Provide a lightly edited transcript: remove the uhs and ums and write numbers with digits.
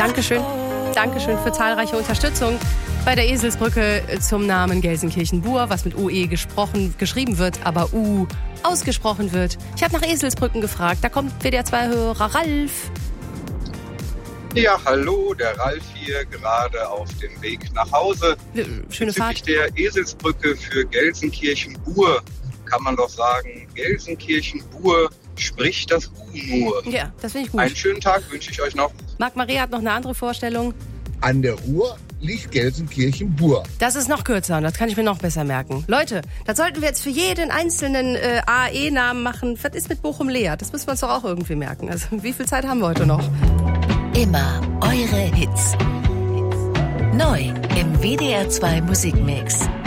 Dankeschön. Dankeschön für zahlreiche Unterstützung bei der Eselsbrücke zum Namen Gelsenkirchen-Bur, was mit UE geschrieben wird, aber U ausgesprochen wird. Ich habe nach Eselsbrücken gefragt. Da kommt WDR2-Hörer Ralf. Ja, hallo, der Ralf hier, gerade auf dem Weg nach Hause. Schöne Fahrt. Bezüglich der Eselsbrücke für Gelsenkirchen-Bur kann man doch sagen, Gelsenkirchen-Bur spricht das U nur. Ja, das finde ich gut. Einen schönen Tag wünsche ich euch noch. Marc Maria hat noch eine andere Vorstellung. An der Uhr liegt Gelsenkirchen-Bur. Das ist noch kürzer und das kann ich mir noch besser merken. Leute, das sollten wir jetzt für jeden einzelnen AE-Namen machen. Was ist mit Bochum-Lea? Das müssen wir uns doch auch irgendwie merken. Also wie viel Zeit haben wir heute noch? Immer eure Hits. Neu im WDR 2 Musikmix.